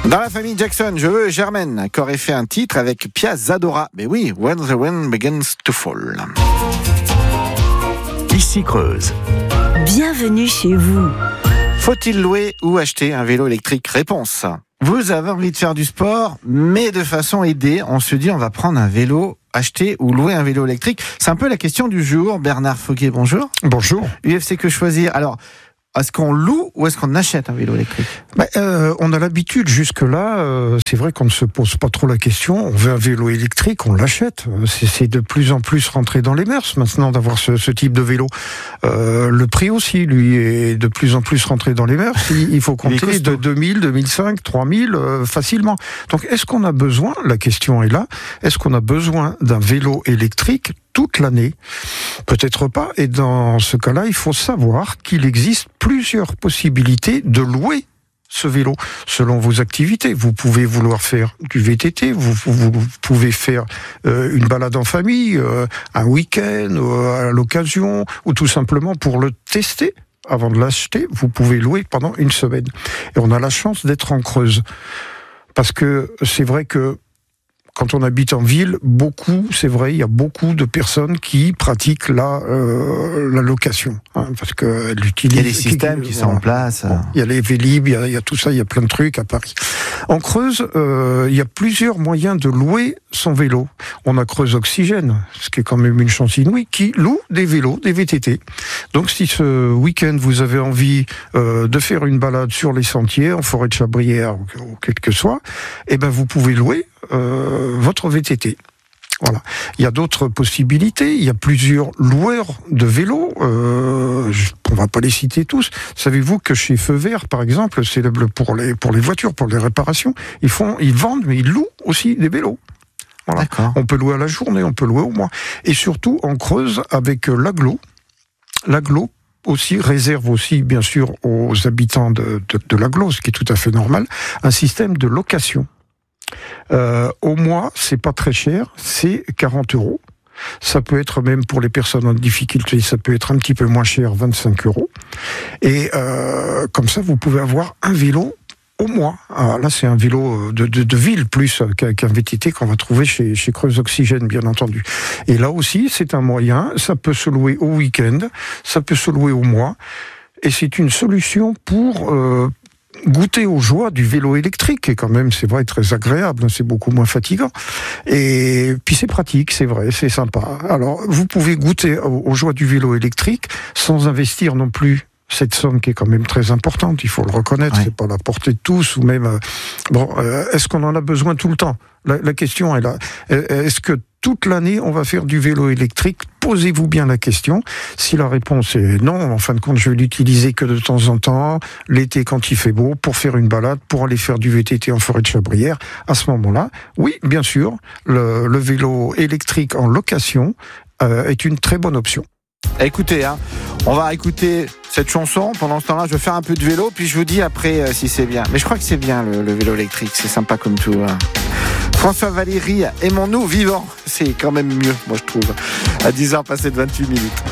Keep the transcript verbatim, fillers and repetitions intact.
Dans la famille Jackson, je veux Germaine, qui aurait fait un titre avec Pia Zadora. Mais oui, When the Wind Begins to Fall. Ici Creuse. Bienvenue chez vous. Faut-il louer ou acheter un vélo électrique ? Réponse. Vous avez envie de faire du sport, mais de façon aidée. On se dit, on va prendre un vélo, acheter ou louer un vélo électrique. C'est un peu la question du jour. Bernard Fauquier, bonjour. Bonjour. U F C Que Choisir. Alors, est-ce qu'on loue ou est-ce qu'on achète un vélo électrique ? bah, euh, On a l'habitude jusque-là, euh, c'est vrai qu'on ne se pose pas trop la question, on veut un vélo électrique, on l'achète. C'est, c'est de plus en plus rentré dans les mœurs maintenant d'avoir ce, ce type de vélo. Euh, le prix aussi, lui, est de plus en plus rentré dans les mœurs. Il, il faut compter de deux mille, deux mille cinq, trois mille euh, facilement. Donc est-ce qu'on a besoin, la question est là, est-ce qu'on a besoin d'un vélo électrique toute l'année? Peut-être pas. Et dans ce cas-là, il faut savoir qu'il existe plusieurs possibilités de louer ce vélo selon vos activités. Vous pouvez vouloir faire du V T T, vous, vous, vous pouvez faire euh, une balade en famille, euh, un week-end, euh, à l'occasion, ou tout simplement pour le tester. Avant de l'acheter, vous pouvez louer pendant une semaine. Et on a la chance d'être en Creuse. Parce que c'est vrai que quand on habite en ville, beaucoup, c'est vrai, il y a beaucoup de personnes qui pratiquent la, euh, la location. Hein, parce qu'elles utilisent... Il y a des systèmes qui, qui sont voilà. en place. Bon, il y a les Vélib, il y a, il y a tout ça, il y a plein de trucs à Paris. En Creuse, euh, il y a plusieurs moyens de louer son vélo. On a Creuse Oxygène, ce qui est quand même une chance inouïe, qui loue des vélos, des V T T. Donc si ce week-end, vous avez envie euh, de faire une balade sur les sentiers, en forêt de Chabrière, ou, ou quel que soit, eh ben vous pouvez louer Euh, votre V T T. Voilà. Il y a d'autres possibilités. Il y a plusieurs loueurs de vélos. Euh, on va pas les citer tous. Savez-vous que chez Feu Vert, par exemple, c'est pour les pour les voitures, pour les réparations, ils font, ils vendent, mais ils louent aussi des vélos. Voilà. D'accord. On peut louer à la journée, on peut louer au mois. Et surtout en Creuse avec l'Aglo. L'Aglo aussi réserve aussi, bien sûr, aux habitants de, de, de l'Aglo, ce qui est tout à fait normal, un système de location. Euh, au mois, c'est pas très cher, c'est quarante euros. Ça peut être même pour les personnes en difficulté, ça peut être un petit peu moins cher, vingt-cinq euros. Et euh, comme ça, vous pouvez avoir un vélo au mois. Alors là, c'est un vélo de, de, de ville plus qu'un, qu'un V T T qu'on va trouver chez, chez Creuse Oxygène, bien entendu. Et là aussi, c'est un moyen. Ça peut se louer au week-end, ça peut se louer au mois. Et c'est une solution pour euh, goûter aux joies du vélo électrique, et quand même, c'est vrai, très agréable, c'est beaucoup moins fatigant. Et puis c'est pratique, c'est vrai, c'est sympa. Alors, vous pouvez goûter aux joies du vélo électrique sans investir non plus cette somme qui est quand même très importante, il faut le reconnaître, ouais. C'est pas la portée de tous, ou même... Euh, bon, euh, est-ce qu'on en a besoin tout le temps ? la, la question est là. Est-ce que toute l'année, on va faire du vélo électrique ? Posez-vous bien la question. Si la réponse est non, en fin de compte, je vais l'utiliser que de temps en temps, l'été quand il fait beau, pour faire une balade, pour aller faire du V T T en forêt de Chabrière, à ce moment-là, oui, bien sûr, le, le vélo électrique en location euh, est une très bonne option. Écoutez, hein, on va écouter cette chanson. Pendant ce temps-là, je vais faire un peu de vélo, puis je vous dis après euh, si c'est bien. Mais je crois que c'est bien le, le vélo électrique, c'est sympa comme tout. Hein. François Valéry, aimons-nous vivants. C'est quand même mieux, moi je trouve. À dix heures passées de vingt-huit minutes.